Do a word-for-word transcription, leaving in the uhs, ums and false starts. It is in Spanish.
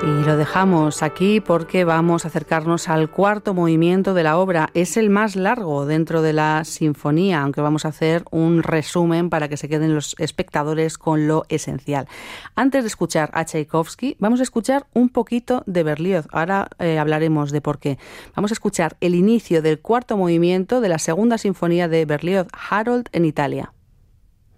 Y lo dejamos aquí porque vamos a acercarnos al cuarto movimiento de la obra. Es el más largo dentro de la sinfonía, aunque vamos a hacer un resumen para que se queden los espectadores con lo esencial. Antes de escuchar a Tchaikovsky, vamos a escuchar un poquito de Berlioz. Ahora eh, hablaremos de por qué. Vamos a escuchar el inicio del cuarto movimiento de la segunda sinfonía de Berlioz, Harold en Italia.